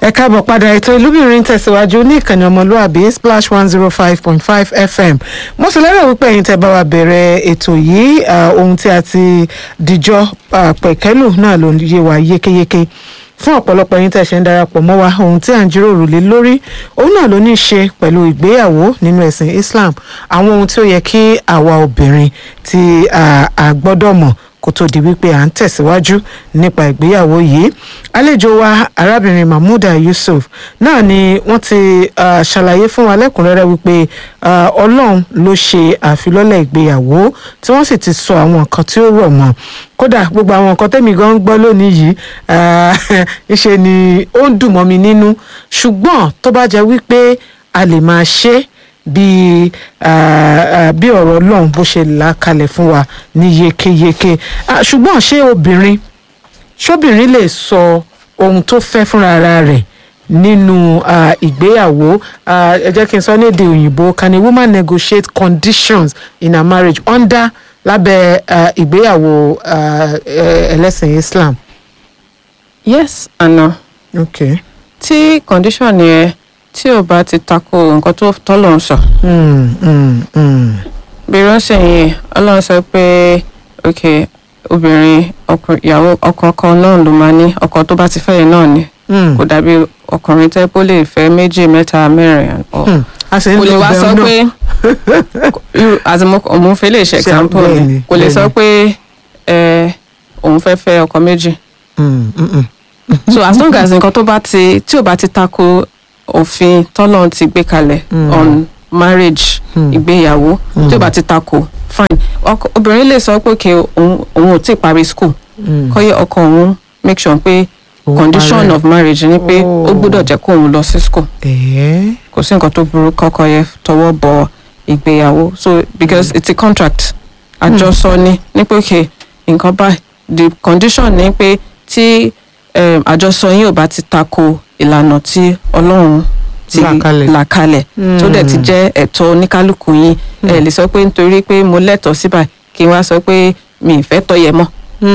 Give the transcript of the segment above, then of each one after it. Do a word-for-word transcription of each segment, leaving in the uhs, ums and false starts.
ẹ káàbọ̀ padà ètò ìlúbìnrin tẹ̀síwájú ní ìkànnì ọmọlúàbí splash one zero five point five fm mo sì lérò wípé ẹ̀yin tẹ́ bá wa bẹ̀rẹ̀ ètò yìí ohun tí a ti dìjọ pẹ̀kẹ́lù náà ló yé wa yékéyéké fún ọ̀pọ̀lọpọ̀ ẹ̀yin tẹ́ ṣe ń darapọ̀ mọ́ wa ohun tí à ń jíròrò lé lórí òun náà ló ní í ṣe pẹ̀lú ìgbéyàwó nínú ẹ̀sìn Islam àwọn ohun tí ó yẹ kí àwa obìnrin tí a gbọ́dọ̀ mọ̀ kó tó di wípé à ń tẹ̀síwájú nípa ìgbéyàwó yìí àlejò wa arábìnrin Mahmouda Yusuf náà ni wọ́n ti ṣàlàyé fún wa lẹ́kùnrẹ́rẹ́ wípé Ọlọ́run ló ṣe àfilọ́lẹ̀ ìgbéyàwó tí wọ́n sì ti sọ àwọn nǹkan tí ó rọ̀ mọ́ kódà gbogbo àwọn nǹkan tẹ́mi gan ń gbọ́ lónìí yìí ìṣe ni ó ń dùn mọ́ mi nínú ṣùgbọ́n tó bá jẹ́ wípé a lè máa ṣe bí bí ọ̀rọ̀ Ọlọ́run bó ṣe là kalẹ̀ fún wa ní yékéyéké ṣùgbọ́n ṣé obìnrin ṣóbìnrin lè sọ ohun tó fẹ́ fúnra ara rẹ̀ nínú ìgbéyàwó ẹ jẹ́ kí n sọ ní èdè òyìnbó can a woman negotiate conditions in a marriage under lábẹ́ ìgbéyàwó ẹlẹ́sìn Islam. Yes and no. Okay. tí condition yẹn tí ò bá ti tako nǹkan tó tọ́lọ́run sọ. bí ránṣẹ́ yẹn Ọlọ́run sọ pé ok obìnrin ìyàwó ọkọ kan náà ló máa ní ọkọ tó bá ti fẹ́ yẹn náà ni kò dàbí ọkùnrin tẹ́ pé ó lè fẹ́ méjì mẹ́ta mẹ́rin kò lè wá sọ pé àtìmọ́ fẹ́ lè ṣe example ni kò lè sọ pé òun fẹ́ fẹ́ ọkọ méjì. so as long as nǹkan tó bá ti tí ò bá ti tako òfin tọ́lọ́run ti gbé kalẹ̀ on marriage ìgbéyàwó tí ò bá ti tako fine obìnrin lè sọ pé òkè òun ò tí ì parí school kọ́yé ọkọ òun make sure pé condition of marriage ni pé ó gbọ́dọ̀ jẹ́ kó òun lọ sí school kò sí nǹkan tó burú kọ́kọ́ yẹ tọwọ́ bọ ìgbéyàwó so because it's a contract àjọsọ ni ní pé òkè nǹkan báyìí the condition ni pé tí àjọsọ yín ò bá ti tako ìlànà tí Ọlọ́run ti là kalẹ̀ tó dẹ̀ ti jẹ́ ẹ̀tọ́ oníkálukú yín ẹ lè sọ pé nítorí pé mo lẹ́tọ̀ọ́ síbà kí n wá sọ pé mi ì fẹ́ tọ́ yẹ mọ́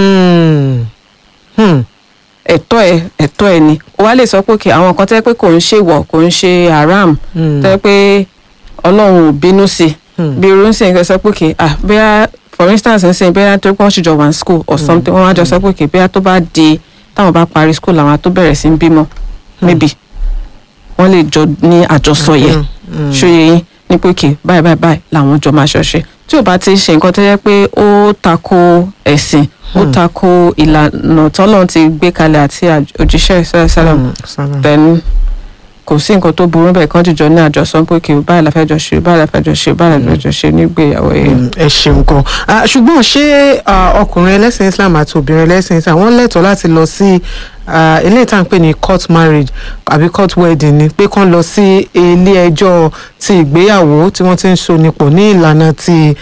ẹ̀tọ́ ẹ ẹ̀tọ́ ẹ ni o wá lè sọ pé kí àwọn kan tẹ́ pé kò ń ṣe wọ̀ kò ń ṣe haram tẹ́ pé Ọlọ́run ò bínú sí bí irú ń sìn kẹ́ sọ pé kí ah bóyá for instance ń sìn bóyá tó pé wọ́n ṣèjọba one school or something wọ́n wá jọ sọ pé kí bóyá tó bá di táwọn bá parí school làwọn tó bẹ̀rẹ̀ sí ń bímọ maybe wọ́n lè jọ ní àjọsọ yẹn ṣòye yín ní pé kì báyìí báyìí báyìí làwọn jọ máa ṣọṣe tí ò bá ti ṣe nǹkan tó yẹ pé ó tako ẹ̀sìn ó tako ìlànà tọ́lọ́run ti gbé kalẹ̀ àti òjíṣẹ́ sẹ́lẹ̀m then kò sí nǹkan tó burú bẹ́ẹ̀ kán jìjọ ní àjọsọ pé kì báyìí la fẹ́ jọ ṣe báyìí la fẹ́ jọ ṣe báyìí la fẹ́ jọ ṣe nígbéyàwó yẹn. ẹ ṣeun kan ṣùgbọ́n ṣé ọkùnrin ẹlẹ́sìn Islam àti obìnrin ẹlẹ́sìn Islam wọ́n lẹ́tọ̀ọ́ láti lọ sí ilé ìtàn pé ní court marriage àbí court wedding ni pé kán lọ sí ilé ẹjọ́ ti ìgbéyàwó tí wọ́n ti ń so nípò ní ìlànà ti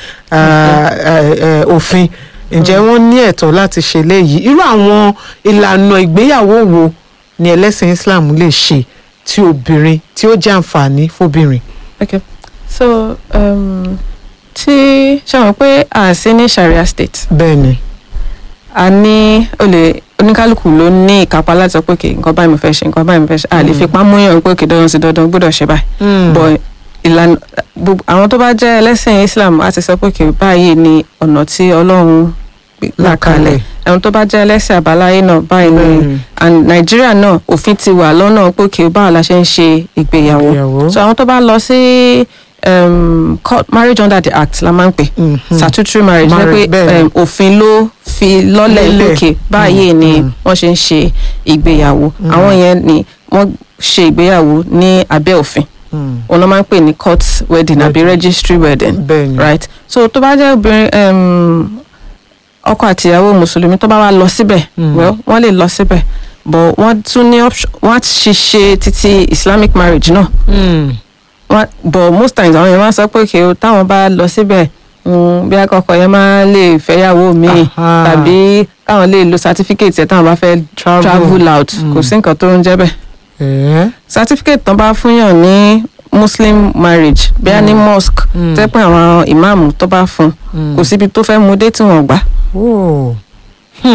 òfin ǹjẹ́ wọ́n ní ẹ̀tọ́ láti ṣe léyìí irú àwọn ìlànà ìgbéyàwó wo ni ẹlẹ́sìn Islam lè ṣe tí obìnrin tí ó jẹ́ àǹfààní fóbìnrin. okay so um, tí ṣàwọn pé a sí ní Sharia state. bẹ́ẹ̀ni. a ní olè oníkálukú ló ní ìkápá láti sọ pé kì nǹkan báyìí mo fẹ́ ṣe nǹkan báyìí mo fẹ́ ṣe a lè fipá múyàn pé kì dandan sí dandan gbọ́dọ̀ ṣe báyìí. but ìlànà àwọn tó bá jẹ́ ẹlẹ́sìn Islam á ti sọ pé kì báyìí ni ọ̀nà tí Ọlọ́run là kalẹ̀ àwọn tó bá jẹ́ ẹlẹ́sìn àbáláyé náà báyìí ni and Nàìjíríà náà òfin ti wà lọ́nà pé kì báwo la ṣe ń ṣe ìgbéyàwó so àwọn tó bá lọ sí um, marriage under the act la máa ń pè statutory marriage ní pé òfin ló fi lọ́lẹ̀ lókè báyìí ni wọ́n ṣe ń ṣe ìgbéyàwó àwọn yẹn ni wọ́n ṣe ìgbéyàwó ní abẹ́ òfin òun ló máa ń pè ní court wedding àbí registry wedding right so tó bá jẹ́ obìnrin ọkọ àti ìyàwó mùsùlùmí tó bá wá lọ síbẹ̀ well wọ́n lè lọ síbẹ̀ but wọ́n tún ní option wọ́n á ṣiṣẹ́ títí Islamic marriage náà wọ́n but most times àwọn yẹn máa sọ pé kí o táwọn bá lọ síbẹ̀ bí akọkọ yẹn máa lè fẹ́yàwó míì tàbí káwọn lè lo certificate ẹ̀ táwọn bá fẹ́ travel out kò sí nǹkan tó ń jẹ́ bẹ́ẹ̀ certificate tán bá fúnyàn ní Muslim marriage bẹ́ẹ̀ ní mosque tẹ́ pé àwọn ìmáàmù tó bá fún kò síbi tó fẹ́ mú dé tí wọ́n gbà.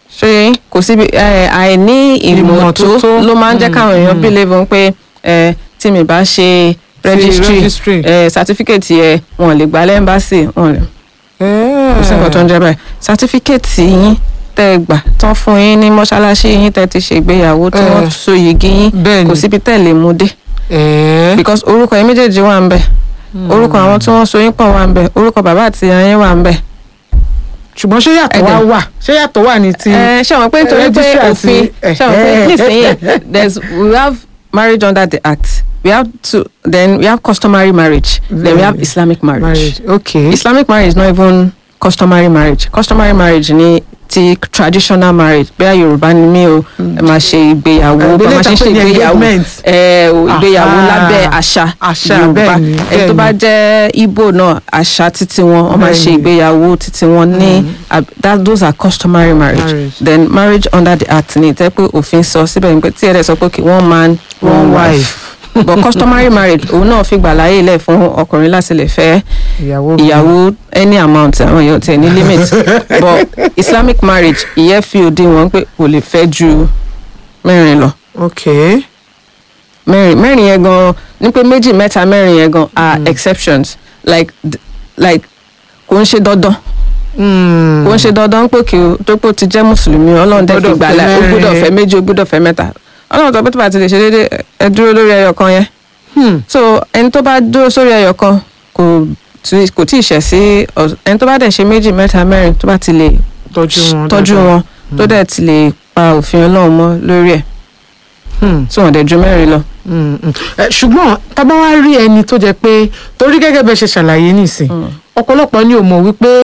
ṣe kò síbi ẹ, àìní ìmọ̀ tó Ìmọ́tótó. ló máa ń jẹ́ káwọn èèyàn believe wọn pé ẹ, tí mi bá ṣe registry registry. ẹ, certificate yẹ wọn lè gbà lẹ́mbàsì wọn lè kò sí nǹkan tó ń jẹ́ báyìí certificate yín tẹ́ ẹ gbà tán fún yín ní mọ́ṣáláṣí yín tẹ́ ti ṣègbéyàwó tí wọ́n Eh. so yìgì yín Bẹ́ẹ̀ni. kò síbi tẹ́ lè mú dé Eh. because orúkọ yín méjèèjì wà ń bẹ̀ orúkọ àwọn tí wọ́n so yín pọ̀ wà ń bẹ̀ orúkọ bàbá àti ìyá yín wà ń bẹ̀. ṣùgbọ́n ṣé yàtọ̀ wá Ẹ̀dẹ̀. wà ṣé yàtọ̀ wà ní ti. ẹ ṣe àwọn pé nítorí pé registry àti- òfin ṣe àwọn pé Eh. nísìnyí there's we have marriage under the act we have to then we have customary marriage then we have Really? Islamic marriage. marriage okay. Islamic marriage is not even customary marriage customary marriage ni ti traditional marriage bẹ́ẹ̀ Yorùbá ni mí o ẹ máa ṣe ìgbéyàwó bá máa ṣe ń ṣe ìgbéyàwó ẹ o ìgbéyàwó Aha. lábẹ́ àṣà Àṣà, Yorùbá bẹ́ẹ̀ni, ẹ tó bá bẹ́ẹ̀ni. jẹ́ Igbo náà àṣà títí wọn wọ́n máa ṣe Bẹ́ẹ̀ni. ìgbéyàwó títí wọn ní ab- that those are customary marriage. Marriage. Then marriage under the act ni tẹ́ pé òfin sọ síbẹ̀ ni pé tí ẹ dẹ̀ sọ pé kí one man one wife but customary marriage òun náà fi gbà láyè lẹ̀ fún ọkùnrin láti lè fẹ́ ìyàwó mi. ìyàwó any amount àwọn èèyàn tẹ̀ ní limit but Islamic marriage ìyẹn fi òdiwọ̀n pé kò lè fẹ́ ju mẹ́rin lọ okay. mẹ́rin mẹ́rin yẹn gan ní pé méjì mẹ́ta mẹ́rin yẹn gan are exceptions like like kò ń ṣe dandan Mm. kò ń ṣe dandan pé kí o tó pé o ti jẹ́ mùsùlùmí ọlọ́run dẹ́ fi Gbọ́dọ̀ gbà fẹ́ láì o mẹ́rin. gbọ́dọ̀ fẹ́ méjì o gbọ́dọ̀ fẹ́ mẹ́ta ọlọ́run tó pé tó bá ti lè ṣe déédéé ẹ dúró lórí ẹyọ kan yẹn Hmm. so ẹni tó bá dúró sórí ẹyọ kan kò tí kò tí ì ṣẹ̀ sí ọ̀- ẹni tó bá dẹ̀ ṣe méjì mẹ́ta mẹ́rin tó bá ti lè tọ́jú wọn tọ́jú dáadáa. wọn tó dẹ̀ ti lè pa òfin ọlọ́run mọ́ lórí ẹ̀ Hmm. tí wọ́n dẹ̀ ju mẹ́rin lọ. Mm, mm. Eh, ṣùgbọ́n tá bá wá rí ẹni tó jẹ́ pé torí gẹ́gẹ́ bẹ́ẹ̀ ṣe ṣàlàyé nísìn ọ̀pọ̀lọpọ̀ ni ò mọ̀ wípé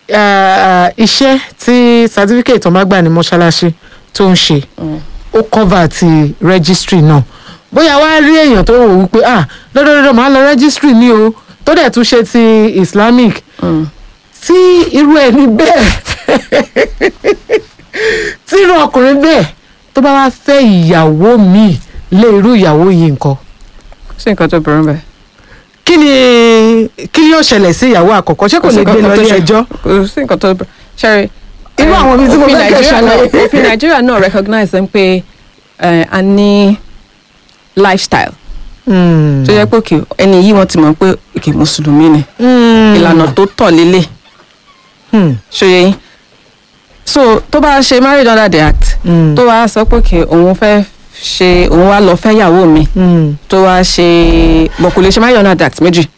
eh, iṣẹ́ tí certificate tó máa gbà ní mọ́ṣáláṣí tó ń ṣe ó cover ti registry náà bóyá wá rí èèyàn tó wò wípé ah lọ́dọọdọ máa lọ registry ní o tó dẹ̀ tún ṣe ti Islamic tí irú ẹni bẹ́ẹ̀ tí irú ọkùnrin bẹ́ẹ̀ tó bá wá fẹ́ ìyàwó míì lé irú ìyàwó yìí nǹkan sí nǹkan tó burú bẹ́ẹ̀. kí ni kí ni yóò ṣẹlẹ̀ sí ìyàwó àkọ́kọ́ ṣé kò lè gbé lọ ilé ẹjọ́ kò sí nǹkan tó burú ṣẹ́rí. irú àwọn ibi tí mo fẹ́ kẹ́ ṣàlàyé. òfin Nàìjíríà náà recognize them pé eh, a ní lifestyle tó yẹ pé òkè ẹni yìí wọ́n ti mọ̀ pé òkè mùsùlùmí ni ìlànà tó tọ̀ lélẹ̀ ṣòye yín so tó bá ṣe marriage under the act tó wá sọ pé òkè òun fẹ́ ṣe òun wá lọ fẹ́ yàwó mi tó wá ṣe bọ̀ kò lè ṣe marriage under the act méjì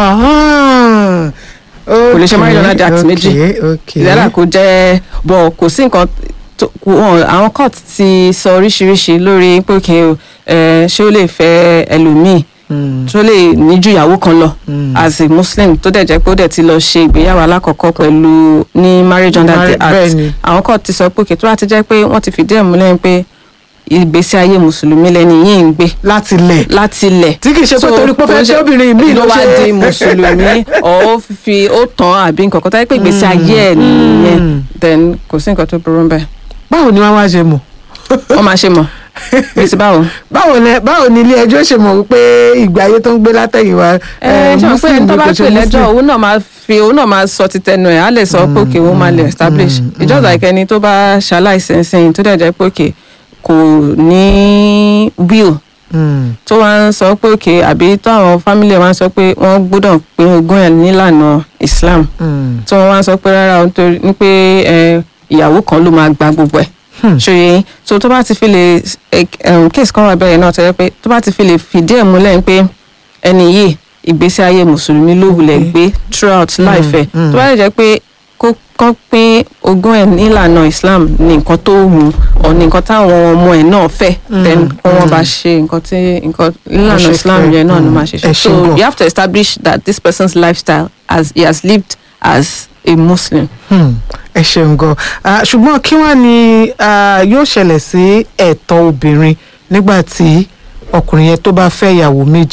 kò lè ṣe marriage under the act méjì ìdára kò jẹ́ bọ̀ kò sí nǹkan tó wọn àwọn court ti sọ oríṣiríṣi lórí pé òkè ẹ ṣé ó lè fẹ́ ẹlòmíì tó lè ní ju ìyàwó kan lọ as a Muslim tó dẹ̀ jẹ́ pé ó dẹ̀ ti lọ ṣe ìgbéyàwó alákọ̀ọ́kọ́ pẹ̀lú ní marriage under the act àwọn court ti sọ pé òkè tó bá ti jẹ́ pé wọ́n ti fìdí ẹ̀ múlẹ̀ pé ìgbésí ayé mùsùlùmí lẹni yìí ń gbé láti lẹ̀ láti lẹ̀ tí kì í ṣe pé torí pé ó fẹ́ ṣe obìnrin mi ló wá di mùsùlùmí ọ̀ ó fi ó tàn àbí nǹkan kan tó yẹ pé ìgbésí ayé ẹ̀ nìyẹn then kò sí nǹkan tó burú bẹ́ẹ̀. báwo ni wọ́n wá ṣe mọ̀. wọ́n máa ṣe mọ̀ bísí báwo. báwo ni báwo ni ilé ẹjọ́ ṣe mọ̀ wípé ìgbé ayé tó ń gbé látẹ̀yìnwá ẹ ṣe pé ẹni tó bá pè lẹ́jọ́ òun náà máa fi òun náà máa sọ ti tẹnu ẹ̀ á lè sọ pé òkè òun máa lè establish it's just like ẹni tó bá ṣaláìsẹ̀nsìn tó dẹ̀ jẹ́ pé òkè kò ní will tó wá ń sọ pé òkè àbí tó àwọn family wá ń sọ pé wọ́n gbọ́dọ̀ pín ogún ẹ̀ nílànà Islam tó wọ́n wá ń sọ pé rárá nítorí ní pé ìyàwó kan ló máa gba gbogbo ẹ̀ ṣòye so tó bá ti fi lè case kan wà bẹ́ẹ̀ náà tẹ́lẹ̀ pé tó bá ti fi lè fìdí ẹ̀ múlẹ̀ pé ẹni yìí ìgbésí ayé mùsùlùmí ló wulẹ̀ gbé throughout life ẹ̀ tó bá lè jẹ́ pé kó kán pín ogún ẹ̀ nílànà Islam ní nǹkan tó wù ọ́ ní nǹkan táwọn ọmọ ẹ̀ náà fẹ́ then kó wọ́n bá ṣe nǹkan tí nǹkan nílànà Islam yẹn náà ló máa ṣe ṣe so you have to establish that this person's lifestyle as he has lived as a Muslim. ẹ ṣeun gan ṣùgbọ́n kí wọ́n ní yóò ṣẹlẹ̀ sí ẹ̀tọ́ obìnrin nígbà tí ọkùnrin yẹn tó bá fẹ́ ìyàwó méjì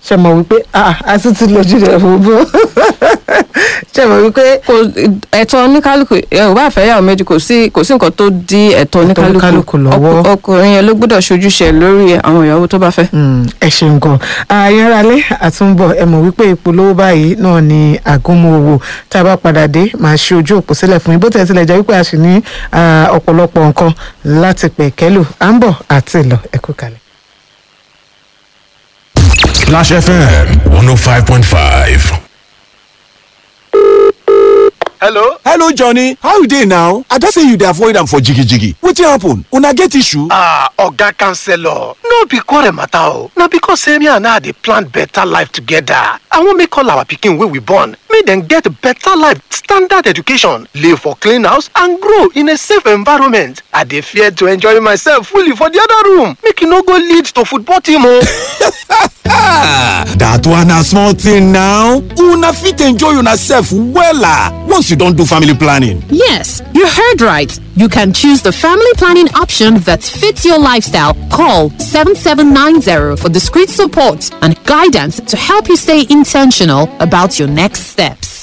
ṣe mọ̀ wípé a sì ti lójú rẹ̀ fòbó ṣe mọ̀ wípé. kò ẹ̀tọ́ oníkálukú ẹ ò bá fẹ́ yàwó méjì kò sí kò sí nǹkan tó dí ẹ̀tọ́ oníkálukú lọ́wọ́. ọkùnrin yẹn ló gbọ́dọ̀ ṣojúṣe lórí àwọn ìyàwó tó bá fẹ́. ẹ ṣeun gan ayáralé àtúnbọ̀ ẹ mọ̀ wípé ìpolówó báyìí náà ni àgúnmu owó tá a bá padà dé máa ṣe ojú òpó sílẹ̀ fún yín bó tẹ̀ tilẹ̀ jẹ́ wípé a sì ní ọ̀pọ̀lọpọ̀ nǹkan láti pẹ̀kẹ́lù à ń bọ̀ àti ìlọ ẹ kú kalẹ̀. Splash F M one oh five point five. Hello? Hello, Johnny. How you dey now? I just say you dey avoid am for jiggy jiggy. Wetin happen? Una get issue? Ah, Oga Counselor. No be quarrel matter o. Na because say me and her dey plan better life together. I wan make all our pikin wey we born, make dem get better life, standard education, live for clean house and grow in a safe environment. I dey fear to enjoy myself fully for the other room. Make e no go lead to football team o. That one na small thing now. Una fit enjoy yourself wella once you don do family planning. Yes, you heard right. You can choose the family planning option that fits your lifestyle. Call seven seven nine zero for discreet support and guidance to help you stay intentional about your next steps.